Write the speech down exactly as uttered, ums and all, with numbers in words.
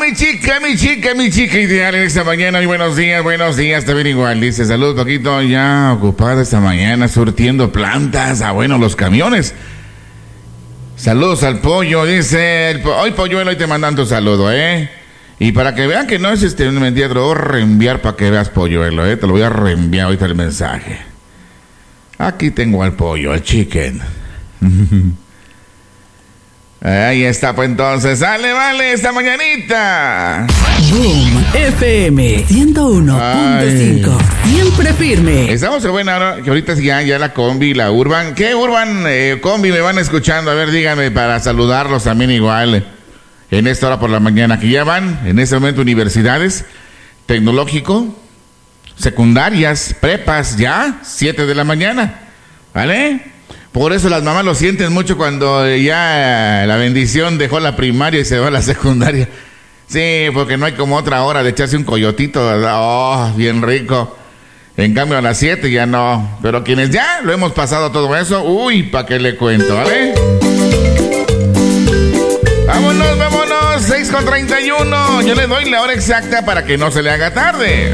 mi chica, mi chica, mi chica ideal en esta mañana. Y buenos días, buenos días, también igual. Dice, saludos, Paquito, ya ocupada esta mañana surtiendo plantas. Ah, bueno, los camiones. Saludos al pollo, dice, el po- hoy Polluelo, hoy te mandan tu saludo, ¿eh? Y para que vean que no es este una mentira, te lo voy a reenviar para que veas, Polluelo, ¿eh? Te lo voy a reenviar ahorita el mensaje. Aquí tengo al pollo, al chicken. Ahí está, pues entonces, sale, vale, esta mañanita. Boom F M ciento uno punto cinco, siempre firme. Estamos en buena hora, que ahorita ya, ya la combi, la urban. ¿Qué urban, eh, combi me van escuchando? A ver, díganme para saludarlos también igual. En esta hora por la mañana, que ya van, en este momento, universidades, tecnológico, secundarias, prepas, ya, siete de la mañana, ¿vale? Por eso las mamás lo sienten mucho cuando ya la bendición dejó la primaria y se va a la secundaria. Sí, porque no hay como otra hora de echarse un coyotito, ¿verdad? Oh, bien rico. En cambio a las siete ya no. Pero quienes ya lo hemos pasado todo eso, uy, ¿para qué le cuento, ¿vale? Vámonos, vámonos, seis con treinta y uno. Yo le doy la hora exacta para que no se le haga tarde.